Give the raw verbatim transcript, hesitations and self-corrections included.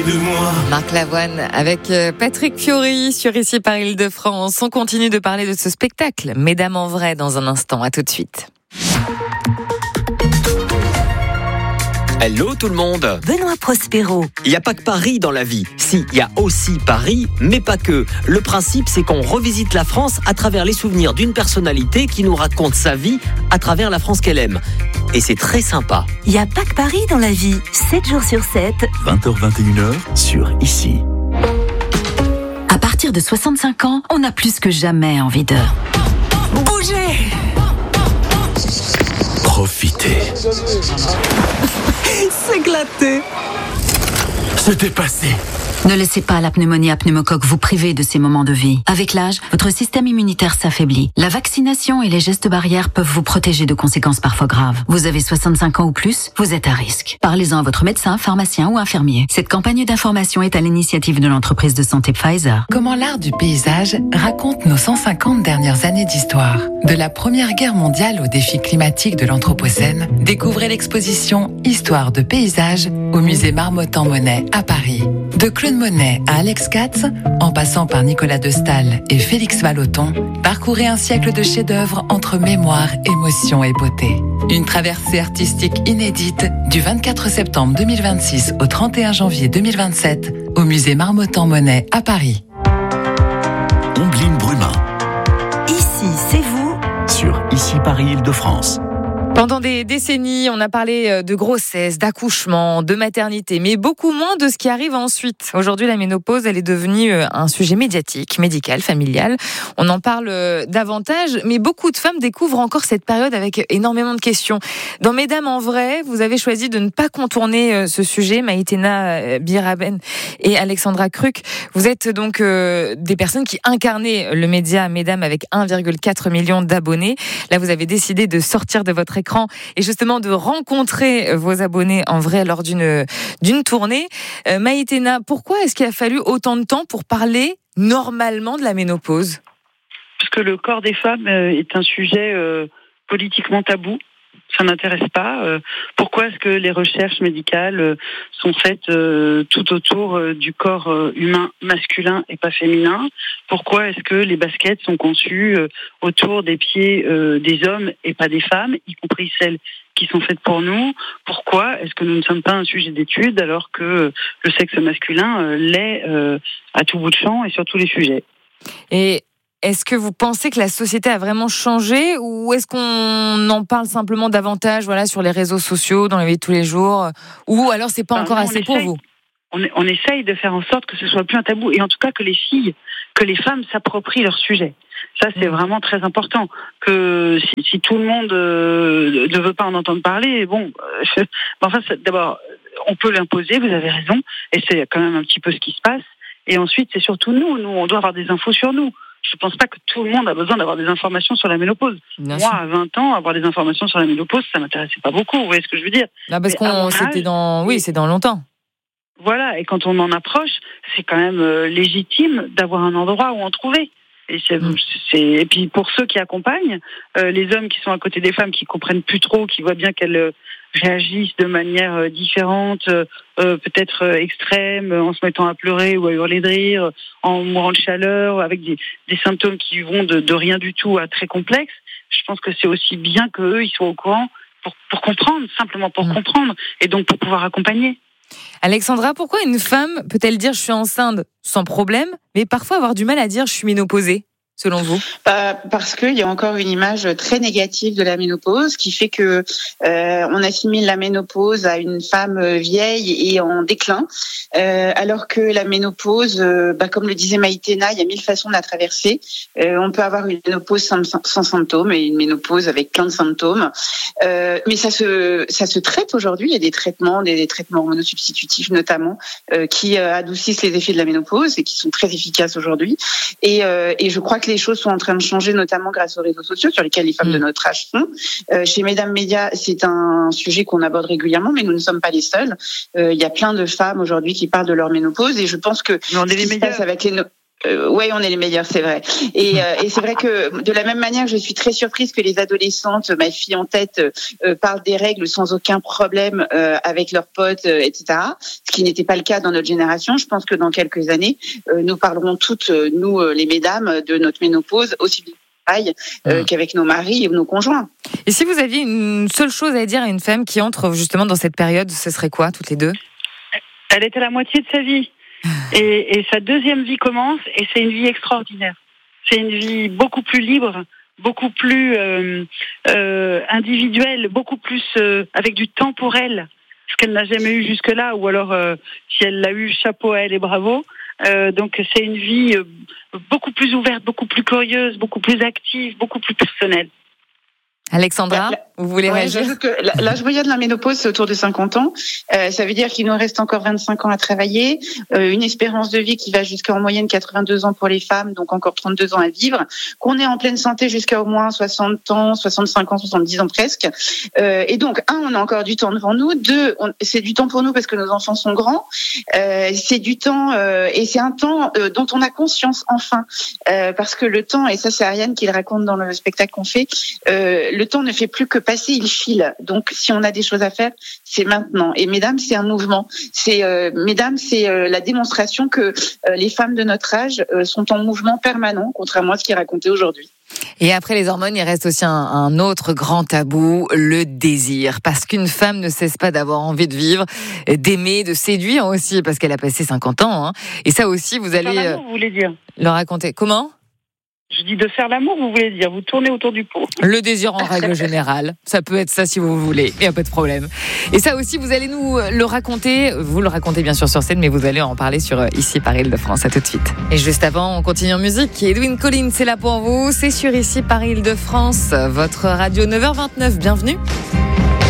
de moi. Marc Lavoine avec Patrick Fiori sur Ici par Île-de-France. On continue de parler de ce spectacle, Mesdames en vrai, dans un instant. À tout de suite. Hello tout le monde. Benoît Prospero. Il n'y a pas que Paris dans la vie. Si, il y a aussi Paris, mais pas que. Le principe, c'est qu'on revisite la France à travers les souvenirs d'une personnalité qui nous raconte sa vie à travers la France qu'elle aime. Et c'est très sympa. Il n'y a pas que Paris dans la vie. sept jours sur sept. vingt heures vingt et une heures sur Ici. À partir de soixante-cinq ans, on a plus que jamais envie de bouger. Profitez. S'éclater. C'était passé. Ne laissez pas la pneumonie à pneumocoque vous priver de ces moments de vie. Avec l'âge, votre système immunitaire s'affaiblit. La vaccination et les gestes barrières peuvent vous protéger de conséquences parfois graves. Vous avez soixante-cinq ans ou plus, vous êtes à risque. Parlez-en à votre médecin, pharmacien ou infirmier. Cette campagne d'information est à l'initiative de l'entreprise de santé Pfizer. Comment l'art du paysage raconte nos cent cinquante dernières années d'histoire. De la Première Guerre mondiale aux défis climatiques de l'Anthropocène, découvrez l'exposition Histoire de paysage au musée Marmottan-Monet à Paris. De Claude Monet à Alex Katz, en passant par Nicolas de Staël et Félix Vallotton, parcourez un siècle de chefs-d'œuvre entre mémoire, émotion et beauté. Une traversée artistique inédite du vingt-quatre septembre deux mille vingt-six au trente et un janvier deux mille vingt-sept au musée Marmottan-Monet à Paris. Ombline Brumin Ici, c'est vous. sur Ici Paris Île-de-France. Pendant des décennies, on a parlé de grossesse, d'accouchement, de maternité, mais beaucoup moins de ce qui arrive ensuite. Aujourd'hui, la ménopause, elle est devenue un sujet médiatique, médical, familial. On en parle davantage, mais beaucoup de femmes découvrent encore cette période avec énormément de questions. Dans Mesdames en vrai, vous avez choisi de ne pas contourner ce sujet. Maïtena Biraben et Alexandra Kruk, vous êtes donc des personnes qui incarnaient le média Mesdames avec un virgule quatre million d'abonnés. Là, vous avez décidé de sortir de votre écran et justement de rencontrer vos abonnés en vrai lors d'une, d'une tournée. Euh, Maïtena, pourquoi est-ce qu'il a fallu autant de temps pour parler normalement de la ménopause ? Parce que le corps des femmes est un sujet euh, politiquement tabou. Ça n'intéresse pas. Euh, pourquoi est-ce que les recherches médicales euh, sont faites euh, tout autour euh, du corps euh, humain masculin et pas féminin ? Pourquoi est-ce que les baskets sont conçues euh, autour des pieds euh, des hommes et pas des femmes, y compris celles qui sont faites pour nous ? Pourquoi est-ce que nous ne sommes pas un sujet d'étude alors que euh, le sexe masculin euh, l'est euh, à tout bout de champ et sur tous les sujets ? Et est-ce que vous pensez que la société a vraiment changé ou est-ce qu'on en parle simplement davantage voilà, sur les réseaux sociaux, dans la vie de tous les jours ? Ou alors c'est pas enfin, encore nous, assez essaye, pour vous ? on, on essaye de faire en sorte que ce soit plus un tabou et en tout cas que les filles, que les femmes s'approprient leur sujet. Ça, c'est mmh. vraiment très important. Que si, si tout le monde euh, ne veut pas en entendre parler, bon, euh, enfin, d'abord, on peut l'imposer, vous avez raison, et c'est quand même un petit peu ce qui se passe. Et ensuite, c'est surtout nous, nous, on doit avoir des infos sur nous. Je ne pense pas que tout le monde a besoin d'avoir des informations sur la ménopause. Bien Moi, sûr. À vingt ans, avoir des informations sur la ménopause, ça m'intéressait pas beaucoup. Vous voyez ce que je veux dire ? Là, parce qu'on c'était dans, oui, c'est dans longtemps. Voilà, et quand on en approche, c'est quand même euh, légitime d'avoir un endroit où en trouver. Et, c'est, mmh. c'est, et puis pour ceux qui accompagnent, euh, les hommes qui sont à côté des femmes, qui comprennent plus trop, qui voient bien qu'elles euh, réagissent de manière euh, différente, euh, peut-être euh, extrême, en se mettant à pleurer ou à hurler de rire, en mourant de chaleur, avec des, des symptômes qui vont de, de rien du tout à très complexes. Je pense que c'est aussi bien qu'eux, ils soient au courant pour, pour comprendre, simplement pour mmh. comprendre, et donc pour pouvoir accompagner. Alexandra, pourquoi une femme peut-elle dire je suis enceinte sans problème, mais parfois avoir du mal à dire je suis ménopausée, selon vous ? Bah, parce qu'il y a encore une image très négative de la ménopause qui fait que euh, on assimile la ménopause à une femme vieille et en déclin, euh, alors que la ménopause, euh, bah, comme le disait Maïtena, il y a mille façons de la traverser. Euh, on peut avoir une ménopause sans, sans symptômes et une ménopause avec plein de symptômes, euh, mais ça se ça se traite aujourd'hui. Il y a des traitements, des, des traitements hormonosubstitutifs notamment, euh, qui euh, adoucissent les effets de la ménopause et qui sont très efficaces aujourd'hui. Et, euh, et je crois que les choses sont en train de changer, notamment grâce aux réseaux sociaux sur lesquels les femmes mmh. de notre âge sont. Euh, chez Mesdames Médias, c'est un sujet qu'on aborde régulièrement, mais nous ne sommes pas les seuls. Euh, il y a plein de femmes aujourd'hui qui parlent de leur ménopause et je pense que non, ce qui les se médias. passe avec les... No- Euh, oui, on est les meilleurs, c'est vrai. Et, euh, et c'est vrai que de la même manière, je suis très surprise que les adolescentes, ma fille en tête, euh, parlent des règles sans aucun problème euh, avec leurs potes, euh, et cetera. Ce qui n'était pas le cas dans notre génération. Je pense que dans quelques années, euh, nous parlerons toutes, euh, nous euh, les mesdames, de notre ménopause aussi bien euh, qu'avec nos maris ou nos conjoints. Et si vous aviez une seule chose à dire à une femme qui entre justement dans cette période, ce serait quoi, toutes les deux ? Elle est à la moitié de sa vie. Et, et sa deuxième vie commence, et c'est une vie extraordinaire. C'est une vie beaucoup plus libre, beaucoup plus euh, euh, individuelle, beaucoup plus euh, avec du temps pour elle, ce qu'elle n'a jamais eu jusque-là, ou alors euh, si elle l'a eu, chapeau à elle et bravo. Euh, donc c'est une vie euh, beaucoup plus ouverte, beaucoup plus curieuse, beaucoup plus active, beaucoup plus personnelle. Alexandra, là, vous voulez ouais, réagir ? j'ajoute que l'âge moyen de la ménopause, c'est autour de cinquante ans. Euh, ça veut dire qu'il nous reste encore vingt-cinq ans à travailler, euh, une espérance de vie qui va jusqu'à en moyenne quatre-vingt-deux ans pour les femmes, donc encore trente-deux ans à vivre, qu'on est en pleine santé jusqu'à au moins soixante ans, soixante-cinq ans, soixante-dix ans presque. Euh, et donc, un, on a encore du temps devant nous. Deux, on, c'est du temps pour nous parce que nos enfants sont grands. Euh, c'est du temps, euh, et c'est un temps euh, dont on a conscience enfin, euh, parce que le temps, et ça c'est Ariane qui le raconte dans le spectacle qu'on fait, euh, le temps ne fait plus que passer, il file. Donc, si on a des choses à faire, c'est maintenant. Et mesdames, c'est un mouvement. C'est, euh, mesdames, c'est euh, la démonstration que euh, les femmes de notre âge euh, sont en mouvement permanent, contrairement à ce qui est raconté aujourd'hui. Et après les hormones, il reste aussi un, un autre grand tabou, le désir. Parce qu'une femme ne cesse pas d'avoir envie de vivre, d'aimer, de séduire aussi, parce qu'elle a passé cinquante ans. Hein. Et ça aussi, vous allez L'amour, vous voulez dire ? le raconter. Comment ? Je dis de faire l'amour, vous voulez dire, vous tournez autour du pot. Le désir en règle générale, ça peut être ça si vous voulez, il n'y a pas de problème. Et ça aussi, vous allez nous le raconter, vous le racontez bien sûr sur scène, mais vous allez en parler sur Ici Paris Île-de-France, à tout de suite. Et juste avant, on continue en musique, Edwin Collins, c'est là pour vous, c'est sur Ici Paris Île-de-France, votre radio neuf heures vingt-neuf, bienvenue.